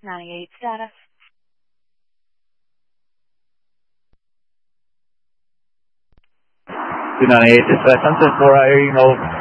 98 status. 298, dispatch, I'm 10-4, I hear you, mode.